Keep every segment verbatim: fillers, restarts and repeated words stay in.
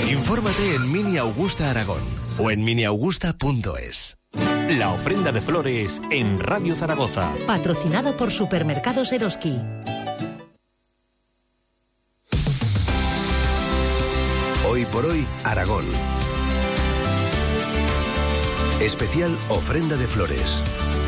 Infórmate en Mini Augusta Aragón o en mini augusta punto es. La ofrenda de flores en Radio Zaragoza. Patrocinado por Supermercados Eroski. Hoy por hoy, Aragón. Especial ofrenda de flores.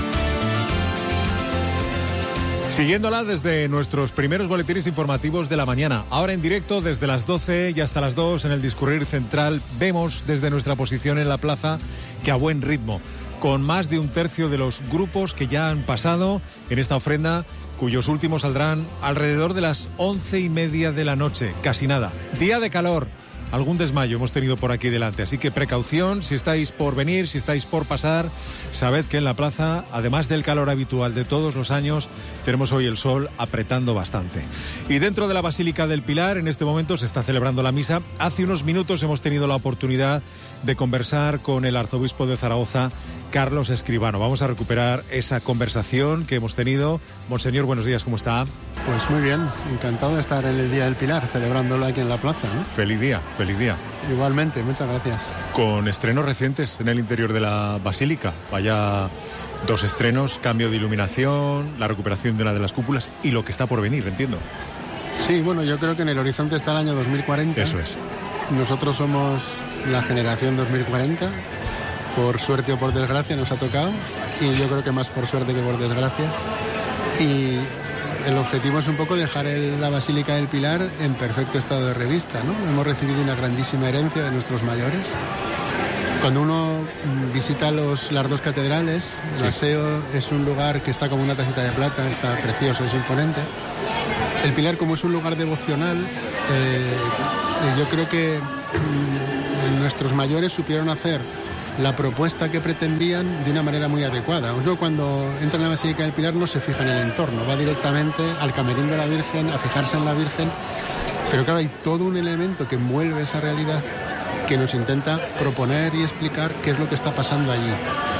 Siguiéndola desde nuestros primeros boletines informativos de la mañana. Ahora en directo desde las doce y hasta las dos en el discurrir central. Vemos desde nuestra posición en la plaza que a buen ritmo, con más de un tercio de los grupos que ya han pasado en esta ofrenda, cuyos últimos saldrán alrededor de las once y media de la noche. Casi nada. Día de calor. Algún desmayo hemos tenido por aquí delante, así que precaución si estáis por venir, si estáis por pasar. Sabed que en la plaza, además del calor habitual de todos los años, tenemos hoy el sol apretando bastante. Y dentro de la Basílica del Pilar, en este momento se está celebrando la misa. Hace unos minutos hemos tenido la oportunidad de conversar con el arzobispo de Zaragoza, Carlos Escribano. Vamos a recuperar esa conversación que hemos tenido. Monseñor, buenos días, ¿cómo está? Pues muy bien, encantado de estar en el Día del Pilar, celebrándolo aquí en la plaza, ¿no? Feliz día, feliz día. Igualmente, muchas gracias. Con estrenos recientes en el interior de la Basílica. Vaya dos estrenos, cambio de iluminación, la recuperación de una de las cúpulas y lo que está por venir, entiendo. Sí, bueno, yo creo que en el horizonte está el año dos mil cuarenta. Eso es. Nosotros somos la generación dos mil cuarenta. Por suerte o por desgracia nos ha tocado, y yo creo que más por suerte que por desgracia. Y el objetivo es un poco dejar el, la Basílica del Pilar en perfecto estado de revista, ¿no? Hemos recibido una grandísima herencia de nuestros mayores. Cuando uno visita los, las dos catedrales, el aseo es un lugar que está como una tacita de plata, está precioso, es imponente. El Pilar, como es un lugar devocional, eh, yo creo que mm, nuestros mayores supieron hacer la propuesta que pretendían de una manera muy adecuada. Uno cuando entra en la Basílica del Pilar no se fija en el entorno, va directamente al camerín de la Virgen, a fijarse en la Virgen, pero claro, hay todo un elemento que envuelve esa realidad que nos intenta proponer y explicar qué es lo que está pasando allí.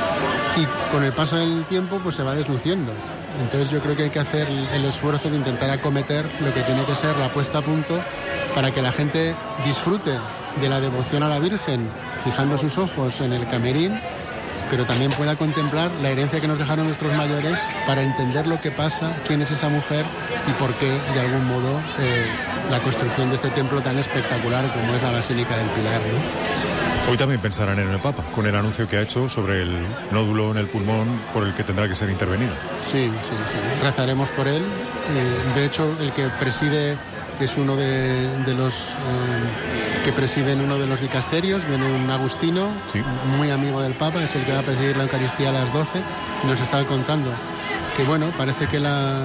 Y con el paso del tiempo pues se va desluciendo. Entonces yo creo que hay que hacer el esfuerzo de intentar acometer lo que tiene que ser la puesta a punto para que la gente disfrute de la devoción a la Virgen, fijando sus ojos en el camerín, pero también pueda contemplar la herencia que nos dejaron nuestros mayores para entender lo que pasa, quién es esa mujer y por qué, de algún modo, eh, la construcción de este templo tan espectacular como es la Basílica del Pilar, ¿no? Hoy también pensarán en el Papa, con el anuncio que ha hecho sobre el nódulo en el pulmón por el que tendrá que ser intervenido. Sí, sí, sí. Rezaremos por él. Eh, de hecho, el que preside es uno de, de los eh, que presiden uno de los dicasterios, viene un agustino, sí, muy amigo del Papa, es el que va a presidir la Eucaristía a las doce, y nos estaba contando que bueno, parece que la,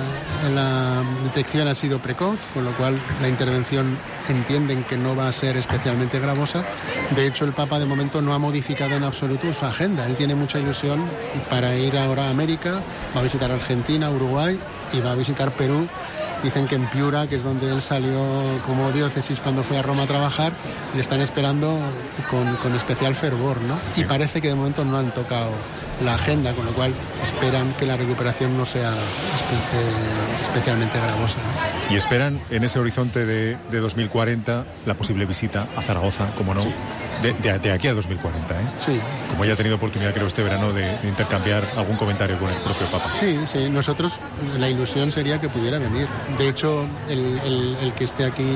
la detección ha sido precoz, con lo cual la intervención entienden que no va a ser especialmente gravosa. De hecho, el Papa de momento no ha modificado en absoluto su agenda. Él tiene mucha ilusión para ir ahora a América, va a visitar Argentina, Uruguay y va a visitar Perú. Dicen que en Piura, que es donde él salió como diócesis cuando fue a Roma a trabajar, le están esperando con, con especial fervor, ¿no? Y parece que de momento no han tocado la agenda, con lo cual esperan que la recuperación no sea espe- eh, especialmente gravosa, ¿no? Y esperan en ese horizonte de, de dos mil cuarenta la posible visita a Zaragoza, como no, sí, de, de, de aquí a dos mil cuarenta, ¿eh? Sí. Como ya ha tenido oportunidad, creo, este verano de, de intercambiar algún comentario con el propio Papa. Sí, sí, nosotros la ilusión sería que pudiera venir. De hecho, el, el, el que esté aquí,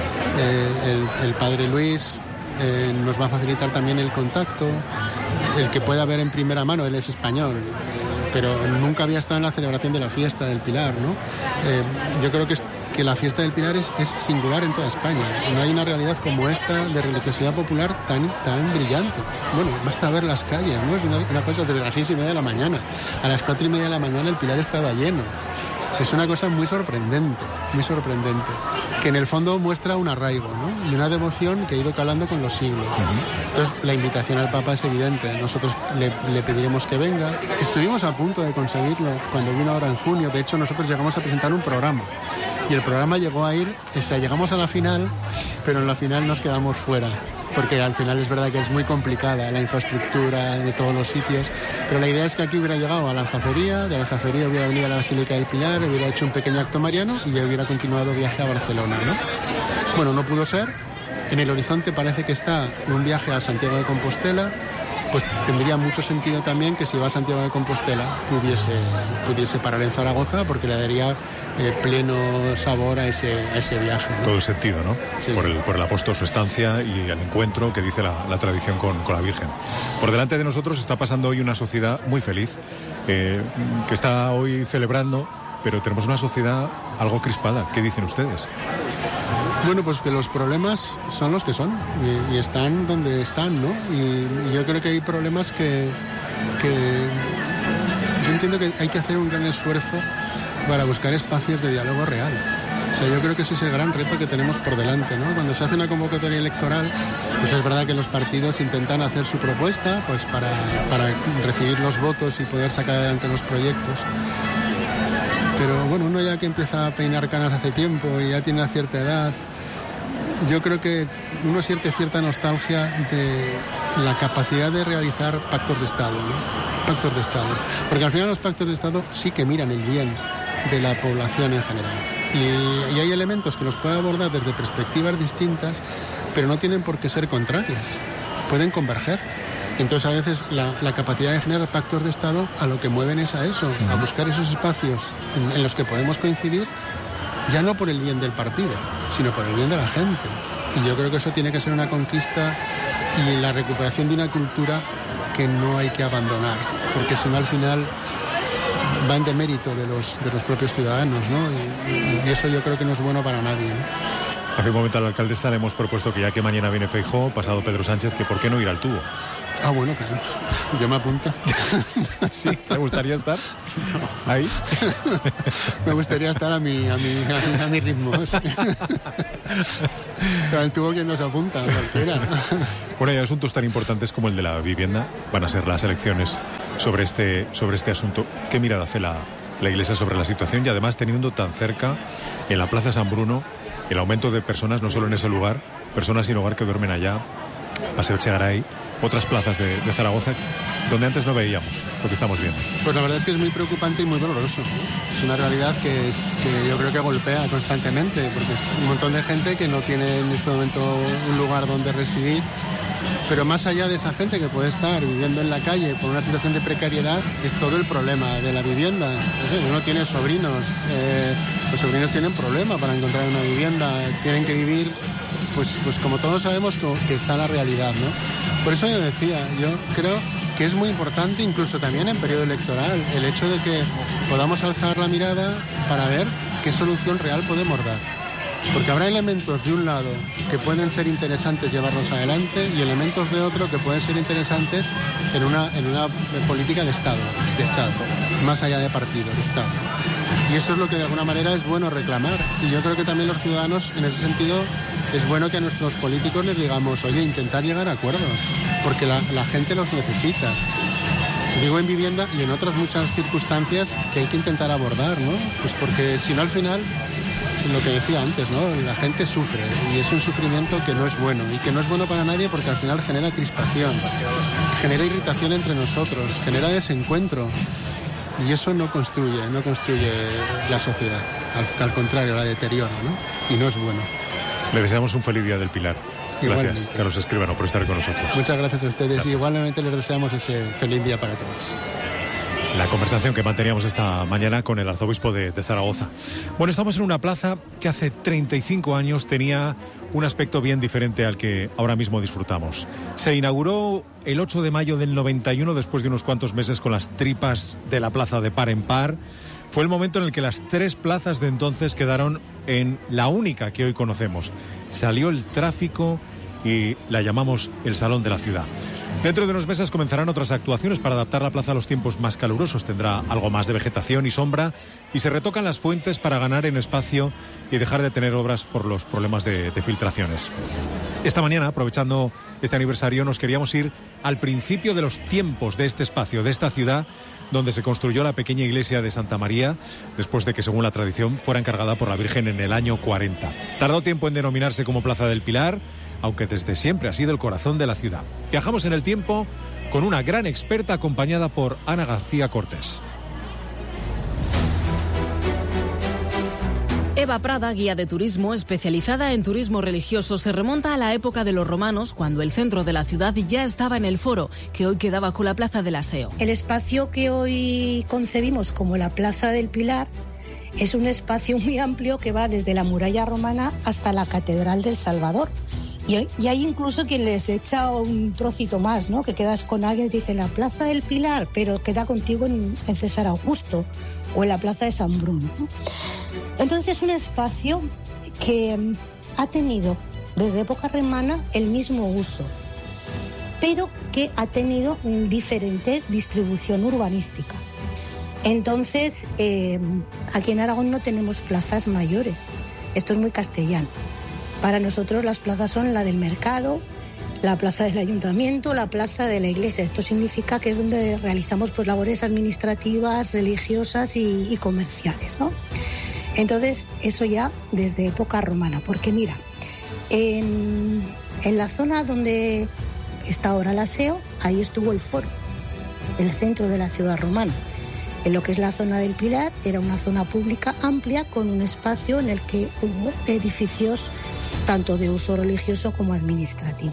eh, el, el padre Luis, eh, nos va a facilitar también el contacto, el que pueda ver en primera mano, él es español, eh, pero nunca había estado en la celebración de la fiesta del Pilar, ¿no? Eh, yo creo que, es, que la fiesta del Pilar es, es singular en toda España. No hay una realidad como esta de religiosidad popular tan, tan brillante. Bueno, basta ver las calles, ¿no? Es una, una cosa desde las seis y media de la mañana. A las cuatro y media de la mañana el Pilar estaba lleno. Es una cosa muy sorprendente, muy sorprendente, que en el fondo muestra un arraigo, ¿no? Y una devoción que ha ido calando con los siglos. Uh-huh. Entonces, la invitación al Papa es evidente. Nosotros le, le pediremos que venga. Estuvimos a punto de conseguirlo cuando vino ahora en junio. De hecho, nosotros llegamos a presentar un programa. Y el programa llegó a ir, o sea, llegamos a la final, pero en la final nos quedamos fuera. Porque al final es verdad que es muy complicada la infraestructura de todos los sitios, pero la idea es que aquí hubiera llegado a la Aljafería, de la Aljafería hubiera venido a la Basílica del Pilar, hubiera hecho un pequeño acto mariano y ya hubiera continuado viaje a Barcelona, ¿no? Bueno, no pudo ser, en el horizonte parece que está un viaje a Santiago de Compostela, pues tendría mucho sentido también que si va a Santiago de Compostela pudiese, pudiese parar en Zaragoza, porque le daría eh, pleno sabor a ese, a ese viaje, ¿no? Todo el sentido, ¿no? Sí. Por el, por el apóstol, su estancia y el encuentro que dice la, la tradición con, con la Virgen. Por delante de nosotros está pasando hoy una sociedad muy feliz, eh, que está hoy celebrando, pero tenemos una sociedad algo crispada. ¿Qué dicen ustedes? Bueno, pues que los problemas son los que son y, y están donde están, ¿no? Y, y yo creo que hay problemas que, que... Yo entiendo que hay que hacer un gran esfuerzo para buscar espacios de diálogo real. O sea, yo creo que ese es el gran reto que tenemos por delante, ¿no? Cuando se hace una convocatoria electoral, pues es verdad que los partidos intentan hacer su propuesta, pues para, para recibir los votos y poder sacar adelante los proyectos. Pero bueno, uno ya que empieza a peinar canas hace tiempo y ya tiene una cierta edad, yo creo que uno siente cierta nostalgia de la capacidad de realizar pactos de Estado, ¿no? Pactos de Estado. Porque al final los pactos de Estado sí que miran el bien de la población en general. Y, y hay elementos que los puede abordar desde perspectivas distintas, pero no tienen por qué ser contrarias. Pueden converger. Entonces a veces la, la capacidad de generar pactos de Estado a lo que mueven es a eso, a buscar esos espacios en, en los que podemos coincidir, ya no por el bien del partido, sino por el bien de la gente. Y yo creo que eso tiene que ser una conquista y la recuperación de una cultura que no hay que abandonar, porque si no al final va en demérito de los, de los propios ciudadanos, ¿no? Y, y eso yo creo que no es bueno para nadie, ¿no? Hace un momento a la alcaldesa le hemos propuesto que ya que mañana viene Feijóo, pasado Pedro Sánchez, que por qué no ir al tubo. Ah, bueno, claro. Yo me apunto. ¿Sí? ¿Te gustaría estar no. ahí? Me gustaría estar a mi, a mi, a mi, a mi ritmo. Sí. Pero el tubo que nos apunta, cualquiera. Bueno, y asuntos tan importantes como el de la vivienda van a ser las elecciones sobre este, sobre este asunto. ¿Qué mirada hace la, la Iglesia sobre la situación? Y además teniendo tan cerca, en la Plaza San Bruno, el aumento de personas, no solo en ese lugar, personas sin hogar que duermen allá, Paseo Echegaray, otras plazas de, de Zaragoza, donde antes no veíamos lo que estamos viendo. Pues la verdad es que es muy preocupante y muy doloroso, ¿no? Es una realidad que, es, que yo creo que golpea constantemente, porque es un montón de gente que no tiene en este momento un lugar donde residir, pero más allá de esa gente que puede estar viviendo en la calle por una situación de precariedad, es todo el problema de la vivienda. Uno tiene sobrinos, eh, los sobrinos tienen problema para encontrar una vivienda, tienen que vivir, pues, pues como todos sabemos que está la realidad, ¿no? Por eso yo decía, yo creo que es muy importante, incluso también en periodo electoral, el hecho de que podamos alzar la mirada para ver qué solución real podemos dar. Porque habrá elementos de un lado que pueden ser interesantes llevarlos adelante y elementos de otro que pueden ser interesantes en una, en una política de Estado, de Estado, más allá de partido, de Estado. Y eso es lo que de alguna manera es bueno reclamar. Y yo creo que también los ciudadanos, en ese sentido, es bueno que a nuestros políticos les digamos, oye, intentar llegar a acuerdos, porque la, la gente los necesita. Digo en vivienda y en otras muchas circunstancias que hay que intentar abordar, ¿no? Pues porque si no al final, lo que decía antes, ¿no? La gente sufre y es un sufrimiento que no es bueno y que no es bueno para nadie porque al final genera crispación, genera irritación entre nosotros, genera desencuentro. Y eso no construye, no construye la sociedad, al, al contrario, la deteriora, ¿no? Y no es bueno. Le deseamos un feliz Día del Pilar. Gracias, igualmente. Carlos Escribano, por estar con nosotros. Muchas gracias a ustedes gracias. Y igualmente les deseamos ese feliz día para todos. La conversación que manteníamos esta mañana con el arzobispo de, de Zaragoza. Bueno, estamos en una plaza que hace treinta y cinco años tenía un aspecto bien diferente al que ahora mismo disfrutamos. Se inauguró el ocho de mayo del noventa y uno, después de unos cuantos meses con las tripas de la plaza de par en par. Fue el momento en el que las tres plazas de entonces quedaron en la única que hoy conocemos. Salió el tráfico y la llamamos el Salón de la Ciudad. Dentro de unos meses comenzarán otras actuaciones para adaptar la plaza a los tiempos más calurosos. Tendrá algo más de vegetación y sombra y se retocan las fuentes para ganar en espacio y dejar de tener obras por los problemas de, de filtraciones. Esta mañana, aprovechando este aniversario, nos queríamos ir al principio de los tiempos de este espacio, de esta ciudad, donde se construyó la pequeña iglesia de Santa María, después de que, según la tradición, fuera encargada por la Virgen en el año cuarenta. Tardó tiempo en denominarse como Plaza del Pilar, aunque desde siempre ha sido el corazón de la ciudad. Viajamos en el tiempo con una gran experta acompañada por Ana García Cortés. Eva Eva Prada, guía de turismo especializada en turismo religioso, se remonta a la época de los romanos, cuando el centro de la ciudad ya estaba en el foro, que hoy queda bajo la Plaza del Aseo. El espacio que hoy concebimos como la Plaza del Pilar es un espacio muy amplio que va desde la muralla romana hasta la Catedral del Salvador. Y, y hay incluso quien les echa un trocito más, ¿no? Que quedas con alguien y te dice la Plaza del Pilar, pero queda contigo en, en César Augusto o en la Plaza de San Bruno, ¿no? Entonces es un espacio que ha tenido desde época romana el mismo uso, pero que ha tenido diferente distribución urbanística. Entonces, eh, aquí en Aragón no tenemos plazas mayores. Esto es muy castellano. Para nosotros las plazas son la del mercado, la plaza del ayuntamiento, la plaza de la iglesia. Esto significa que es donde realizamos pues labores administrativas, religiosas y, y comerciales, ¿no? Entonces, eso ya desde época romana. Porque mira, en, en la zona donde está ahora el Aseo, ahí estuvo el foro, el centro de la ciudad romana. En lo que es la zona del Pilar, era una zona pública amplia con un espacio en el que hubo edificios tanto de uso religioso como administrativo.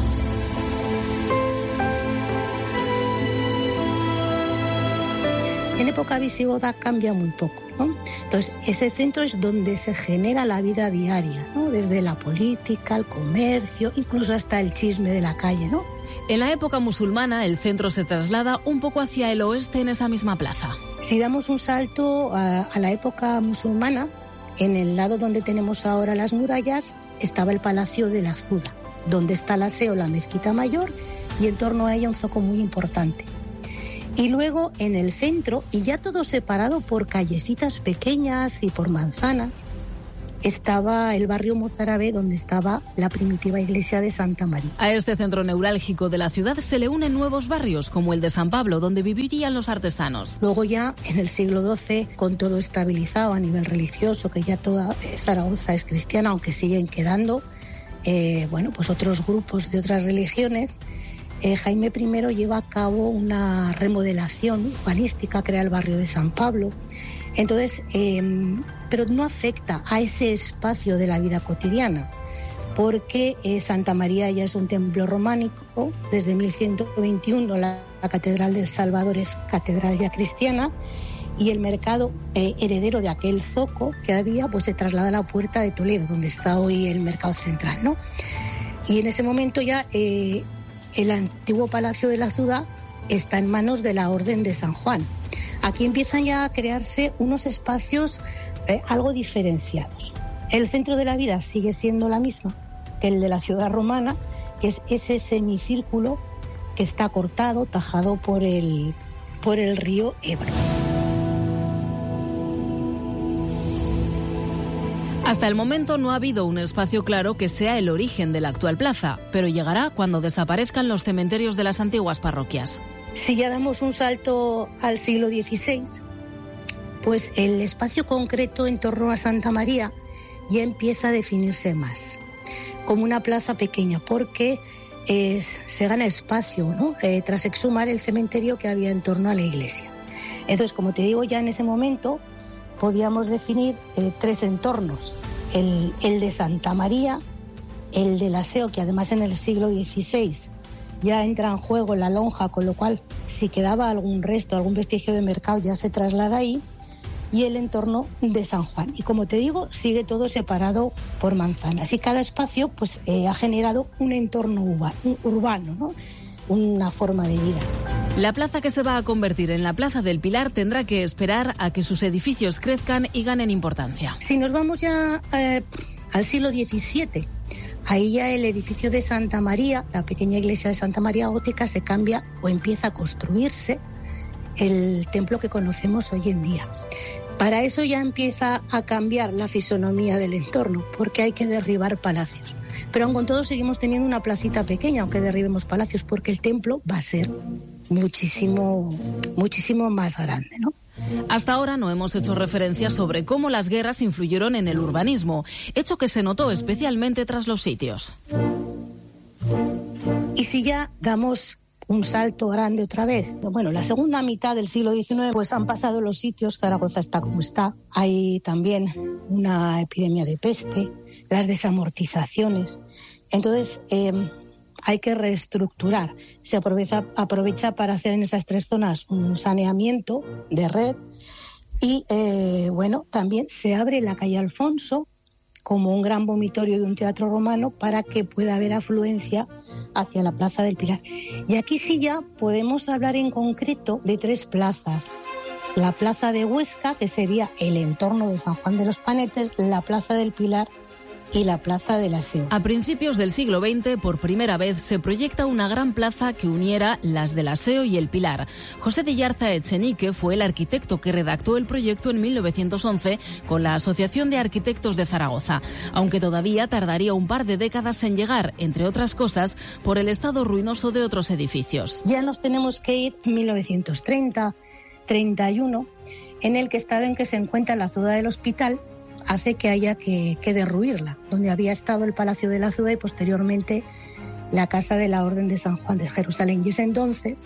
En época visigoda cambia muy poco, ¿no? Entonces, ese centro es donde se genera la vida diaria, ¿no? Desde la política, el comercio, incluso hasta el chisme de la calle, ¿no? En la época musulmana, el centro se traslada un poco hacia el oeste en esa misma plaza. Si damos un salto a, a la época musulmana, en el lado donde tenemos ahora las murallas, estaba el Palacio de la Azuda, donde está el Aseo, la mezquita mayor, y en torno a ella un zoco muy importante. Y luego en el centro, y ya todo separado por callecitas pequeñas y por manzanas, estaba el barrio mozárabe, donde estaba la primitiva iglesia de Santa María. A este centro neurálgico de la ciudad se le unen nuevos barrios, como el de San Pablo, donde vivirían los artesanos. Luego ya en el siglo doce, con todo estabilizado a nivel religioso, que ya toda Zaragoza es cristiana, aunque siguen quedando eh, bueno, pues otros grupos de otras religiones, eh, Jaime primero lleva a cabo una remodelación urbanística, crea el barrio de San Pablo. Entonces, eh, pero no afecta a ese espacio de la vida cotidiana, porque eh, Santa María ya es un templo románico. Desde mil ciento veintiuno la, la Catedral del Salvador es catedral ya cristiana, y el mercado eh, heredero de aquel zoco que había, pues se traslada a la Puerta de Toledo, donde está hoy el mercado central, ¿no? Y en ese momento ya eh, el antiguo Palacio de la Ciudad está en manos de la Orden de San Juan. Aquí empiezan ya a crearse unos espacios eh, algo diferenciados. El centro de la vida sigue siendo la misma que el de la ciudad romana, que es ese semicírculo que está cortado, tajado por el, por el río Ebro. Hasta el momento no ha habido un espacio claro que sea el origen de la actual plaza, pero llegará cuando desaparezcan los cementerios de las antiguas parroquias. Si ya damos un salto al siglo dieciséis, pues el espacio concreto en torno a Santa María ya empieza a definirse más, como una plaza pequeña, porque es, se gana espacio, ¿no? Eh, tras exhumar el cementerio que había en torno a la iglesia. Entonces, como te digo, ya en ese momento podíamos definir eh, tres entornos, el, el de Santa María, el del Aseo, que además en el siglo dieciséis ya entra en juego la lonja, con lo cual si quedaba algún resto, algún vestigio de mercado ya se traslada ahí, y el entorno de San Juan. Y como te digo, sigue todo separado por manzanas, y cada espacio pues eh, ha generado un entorno urbano, urbano, ¿no? Una forma de vida. La plaza que se va a convertir en la Plaza del Pilar tendrá que esperar a que sus edificios crezcan y ganen importancia. Si nos vamos ya eh, al siglo diecisiete, ahí ya el edificio de Santa María, la pequeña iglesia de Santa María gótica, se cambia o empieza a construirse el templo que conocemos hoy en día. Para eso ya empieza a cambiar la fisonomía del entorno, porque hay que derribar palacios. Pero aun con todo seguimos teniendo una placita pequeña, aunque derribemos palacios, porque el templo va a ser muchísimo, muchísimo más grande, ¿no? Hasta ahora no hemos hecho referencia sobre cómo las guerras influyeron en el urbanismo, hecho que se notó especialmente tras los sitios. Y si ya damos un salto grande otra vez. Bueno, la segunda mitad del siglo diecinueve pues han pasado los sitios, Zaragoza está como está, hay también una epidemia de peste, las desamortizaciones, entonces eh, hay que reestructurar. Se aprovecha, aprovecha para hacer en esas tres zonas un saneamiento de red y eh, bueno, también se abre la calle Alfonso como un gran vomitorio de un teatro romano para que pueda haber afluencia hacia la Plaza del Pilar. Y aquí sí ya podemos hablar en concreto de tres plazas. La Plaza de Huesca, que sería el entorno de San Juan de los Panetes, la Plaza del Pilar y la Plaza del Aseo. A principios del siglo veinte, por primera vez, se proyecta una gran plaza que uniera las del Aseo y el Pilar. José de Yarza Echenique fue el arquitecto que redactó el proyecto en mil novecientos once con la Asociación de Arquitectos de Zaragoza, aunque todavía tardaría un par de décadas en llegar, entre otras cosas, por el estado ruinoso de otros edificios. Ya nos tenemos que ir en mil novecientos treinta, treinta y uno, en el que estado en que se encuentra la ciudad del Hospital, hace que haya que, que derruirla, donde había estado el Palacio de la Ciudad y posteriormente la Casa de la Orden de San Juan de Jerusalén. Y es entonces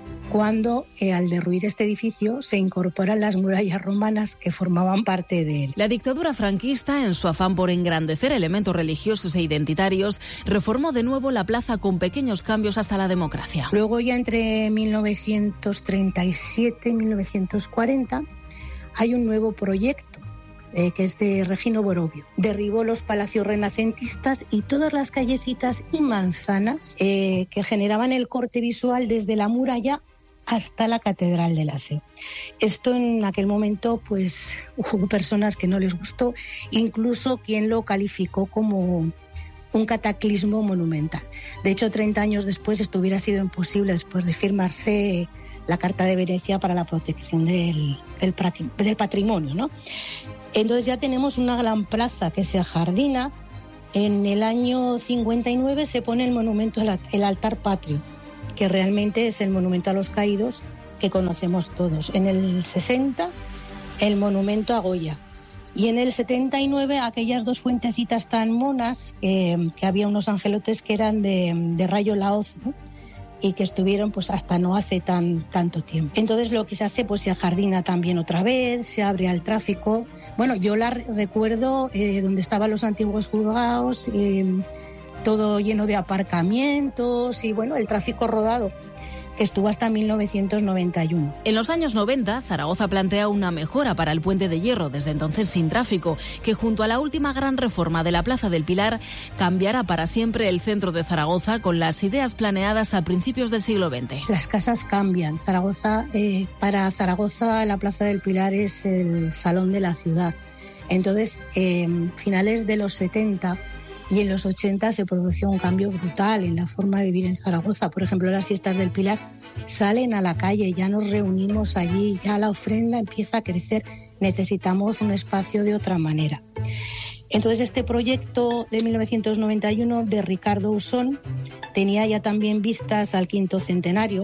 cuando eh, al derruir este edificio se incorporan las murallas romanas que formaban parte de él. La dictadura franquista, en su afán por engrandecer elementos religiosos e identitarios, reformó de nuevo la plaza con pequeños cambios hasta la democracia. Luego ya entre mil novecientos treinta y siete y mil novecientos cuarenta hay un nuevo proyecto Eh, que es de Regino Borovio. Derribó los palacios renacentistas y todas las callecitas y manzanas eh, que generaban el corte visual desde la muralla hasta la Catedral del Aseo. Esto en aquel momento pues hubo personas que no les gustó, incluso quien lo calificó como un cataclismo monumental. De hecho, treinta años después esto hubiera sido imposible después de firmarse la Carta de Venecia para la protección del, del, del patrimonio, ¿no? Entonces ya tenemos una gran plaza que se ajardina. En el año cincuenta y nueve se pone el monumento, el altar patrio, que realmente es el monumento a los caídos que conocemos todos. En el sesenta, el monumento a Goya. Y en el setenta y nueve, aquellas dos fuentecitas tan monas, eh, que había unos angelotes que eran de, de Rayo Laoz, ¿no? Y que estuvieron pues hasta no hace tan tanto tiempo. Entonces lo que se hace pues se ajardina también otra vez, se abre al tráfico. Bueno, yo la recuerdo eh, donde estaban los antiguos juzgados, eh, todo lleno de aparcamientos y bueno, el tráfico rodado, que estuvo hasta mil novecientos noventa y uno. En los años noventa, Zaragoza plantea una mejora para el Puente de Hierro, desde entonces sin tráfico, que junto a la última gran reforma de la Plaza del Pilar cambiará para siempre el centro de Zaragoza con las ideas planeadas a principios del siglo veinte. Las casas cambian. Zaragoza, eh, para Zaragoza la Plaza del Pilar es el salón de la ciudad. Entonces, eh, finales de los setenta y en los ochenta se produjo un cambio brutal en la forma de vivir en Zaragoza. Por ejemplo, las fiestas del Pilar salen a la calle, ya nos reunimos allí, ya la ofrenda empieza a crecer. Necesitamos un espacio de otra manera. Entonces, este proyecto de mil novecientos noventa y uno de Ricardo Usón tenía ya también vistas al quinto centenario.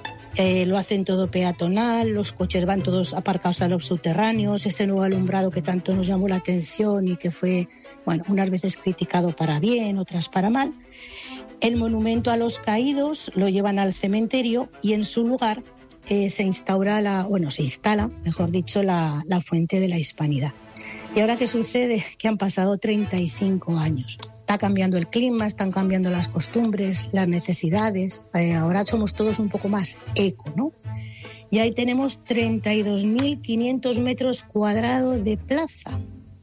Eh, lo hacen todo peatonal, los coches van todos aparcados a los subterráneos, ese nuevo alumbrado que tanto nos llamó la atención y que fue, bueno, unas veces criticado para bien, otras para mal. El monumento a los caídos lo llevan al cementerio y en su lugar eh, se instaura la, bueno, se instala, mejor dicho, la, la fuente de la Hispanidad. ¿Y ahora qué sucede? Que han pasado treinta y cinco años. Está cambiando el clima, están cambiando las costumbres, las necesidades. Eh, ahora somos todos un poco más eco, ¿no? Y ahí tenemos treinta y dos mil quinientos metros cuadrados de plaza,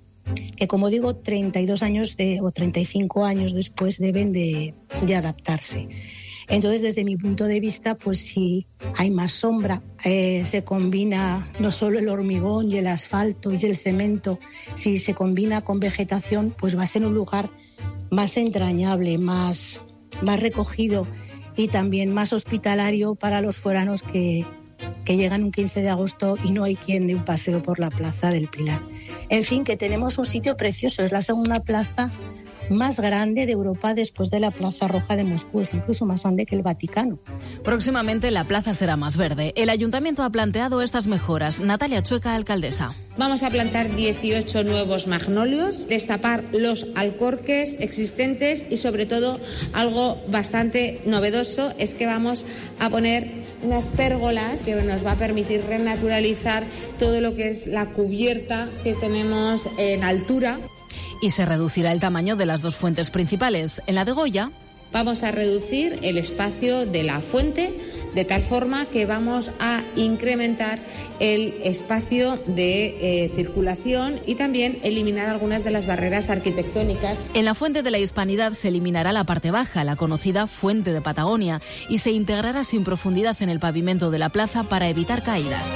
que como digo, treinta y dos años de, o treinta y cinco años después deben de, de adaptarse. Entonces, desde mi punto de vista, pues sí, hay más sombra, eh, se combina no solo el hormigón y el asfalto y el cemento, si se combina con vegetación, pues va a ser un lugar más entrañable, más, más recogido y también más hospitalario para los foranos que, que llegan un quince de agosto y no hay quien dé un paseo por la Plaza del Pilar. En fin, que tenemos un sitio precioso, es la segunda plaza más grande de Europa después de la Plaza Roja de Moscú, es incluso más grande que el Vaticano. Próximamente la plaza será más verde. El ayuntamiento ha planteado estas mejoras. Natalia Chueca, alcaldesa. Vamos a plantar dieciocho nuevos magnolios, destapar los alcorques existentes y sobre todo algo bastante novedoso es que vamos a poner unas pérgolas que nos va a permitir renaturalizar todo lo que es la cubierta que tenemos en altura. Y se reducirá el tamaño de las dos fuentes principales. En la de Goya vamos a reducir el espacio de la fuente de tal forma que vamos a incrementar el espacio de eh, circulación y también eliminar algunas de las barreras arquitectónicas. En la Fuente de la Hispanidad se eliminará la parte baja, la conocida Fuente de Patagonia, y se integrará sin profundidad en el pavimento de la plaza para evitar caídas.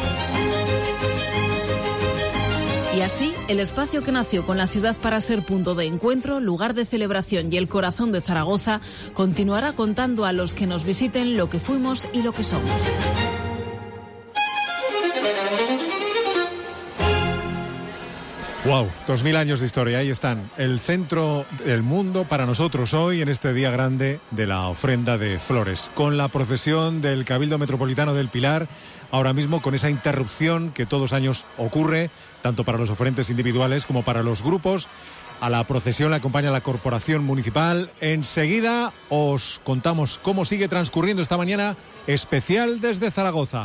Y así, el espacio que nació con la ciudad para ser punto de encuentro, lugar de celebración y el corazón de Zaragoza, continuará contando a los que nos visiten lo que fuimos y lo que somos. Wow, dos mil años de historia, ahí están. El centro del mundo para nosotros hoy en este día grande de la ofrenda de flores. Con la procesión del Cabildo Metropolitano del Pilar, ahora mismo con esa interrupción que todos los años ocurre, tanto para los oferentes individuales como para los grupos. A la procesión la acompaña la Corporación Municipal. Enseguida os contamos cómo sigue transcurriendo esta mañana especial desde Zaragoza.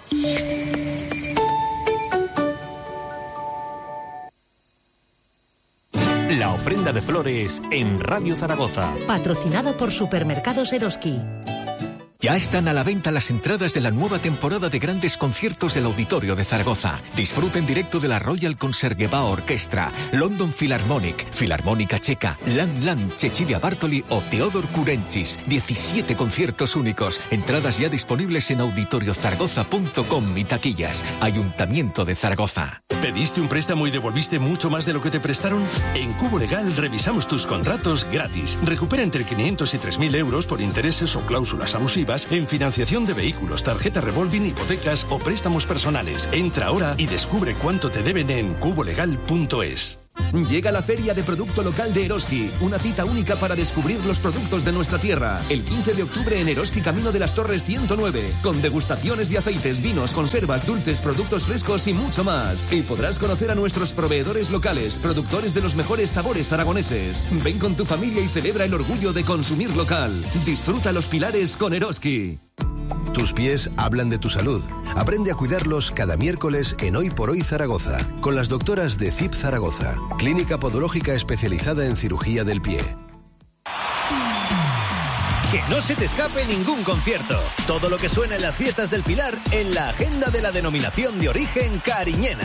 La ofrenda de flores en Radio Zaragoza. Patrocinado por Supermercados Eroski. Ya están a la venta las entradas de la nueva temporada de grandes conciertos del Auditorio de Zaragoza. Disfruta en directo de la Royal Concertgebouw Orchestra, London Philharmonic, Filarmónica Checa, Lan Lan, Cecilia Bartoli o Teodor Kurenchis. diecisiete conciertos únicos. Entradas ya disponibles en auditorios zaragoza punto com y taquillas. Ayuntamiento de Zaragoza. ¿Pediste un préstamo y devolviste mucho más de lo que te prestaron? En Cubo Legal revisamos tus contratos gratis. Recupera entre quinientos y tres mil euros por intereses o cláusulas abusivas en financiación de vehículos, tarjeta revolving, hipotecas o préstamos personales. Entra ahora y descubre cuánto te deben en cubo legal punto es. Llega la Feria de Producto Local de Eroski, una cita única para descubrir los productos de nuestra tierra. El quince de octubre en Eroski, Camino de las Torres ciento nueve, con degustaciones de aceites, vinos, conservas, dulces, productos frescos y mucho más. Y podrás conocer a nuestros proveedores locales, productores de los mejores sabores aragoneses. Ven con tu familia y celebra el orgullo de consumir local. Disfruta los pilares con Eroski. Tus pies hablan de tu salud. Aprende a cuidarlos cada miércoles en Hoy por Hoy Zaragoza, con las doctoras de C I P Zaragoza, clínica podológica especializada en cirugía del pie. Que no se te escape ningún concierto. Todo lo que suena en las fiestas del Pilar en la agenda de la denominación de origen cariñena.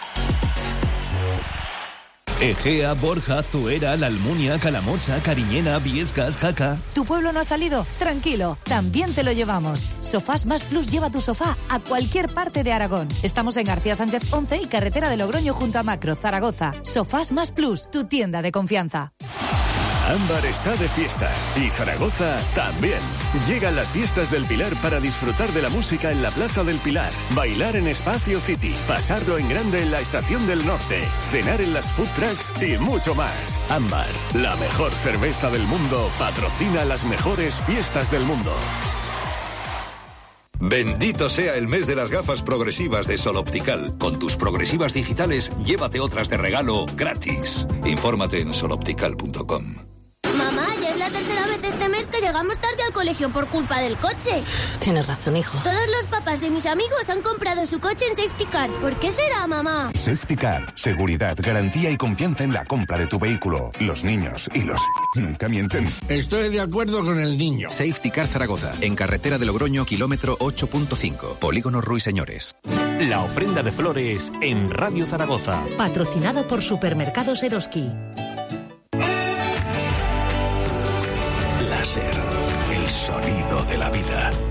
Egea, Borja, Zuera, La Almunia, Calamocha, Cariñena, Viescas, Jaca. ¿Tu pueblo no ha salido? Tranquilo, también te lo llevamos. Sofás Más Plus lleva tu sofá a cualquier parte de Aragón. Estamos en García Sánchez once y carretera de Logroño junto a Macro, Zaragoza. Sofás Más Plus, tu tienda de confianza. Ámbar está de fiesta y Zaragoza también. Llegan las fiestas del Pilar para disfrutar de la música en la Plaza del Pilar, bailar en Espacio City, pasarlo en grande en la Estación del Norte, cenar en las food trucks y mucho más. Ámbar, la mejor cerveza del mundo, patrocina las mejores fiestas del mundo. Bendito sea el mes de las gafas progresivas de Sol Optical. Con tus progresivas digitales, llévate otras de regalo gratis. Infórmate en sol optical punto com. Mamá, ya es la tercera vez este mes que llegamos tarde al colegio por culpa del coche. Tienes razón, hijo. Todos los papás de mis amigos han comprado su coche en Safety Car. ¿Por qué será, mamá? Safety Car. Seguridad, garantía y confianza en la compra de tu vehículo. Los niños y los... nunca mienten. Estoy de acuerdo con el niño. Safety Car Zaragoza. En carretera de Logroño, kilómetro ocho punto cinco. Polígono Ruiseñores. La ofrenda de flores en Radio Zaragoza. Patrocinado por Supermercados Eroski. Láser, el sonido de la vida.